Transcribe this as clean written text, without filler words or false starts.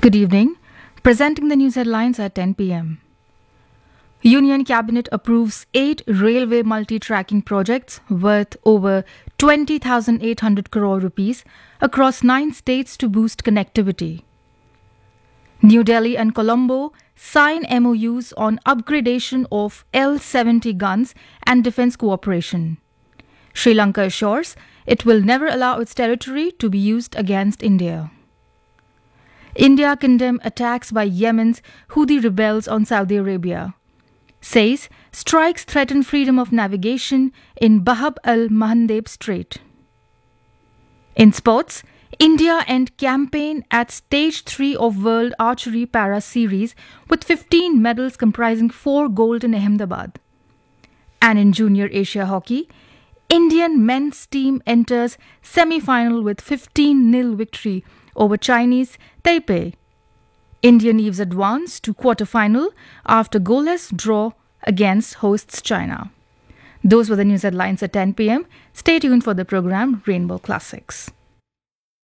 Good evening. Presenting the news headlines at 10 p.m. Union Cabinet approves 8 railway multi-tracking projects worth over 20,800 crore rupees across 9 states to boost connectivity. New Delhi and Colombo sign MOUs on upgradation of L-70 guns and defence cooperation. Sri Lanka assures it will never allow its territory to be used against India. India condemns attacks by Yemen's Houthi rebels on Saudi Arabia. Says strikes threaten freedom of navigation in Bab al-Mandeb Strait. In sports, India end campaign at Stage 3 of World Archery Para Series with 15 medals comprising 4 gold in Ahmedabad. And in Junior Asia Hockey, Indian men's team enters semi-final with 15-0 victory over Chinese Taipei. Indian Eves advance to quarter-final after goalless draw against hosts China. Those were the news headlines at 10 p.m. Stay tuned for the program Rainbow Classics.